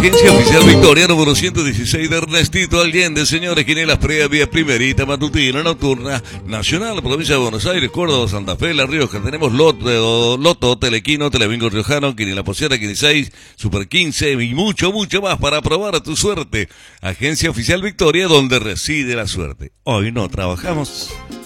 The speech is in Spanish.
Agencia Oficial Victoria, número 116 de Ernestito Allende. Señores, quinielas previas, primerita, matutina, nocturna, nacional, provincia de Buenos Aires, Córdoba, Santa Fe, La Rioja. Tenemos Loto, Telequino, Telebingo Riojano, Quiniela Posiera, 16, Super 15 y mucho más para probar tu suerte. Agencia Oficial Victoria, donde reside la suerte. Hoy no trabajamos.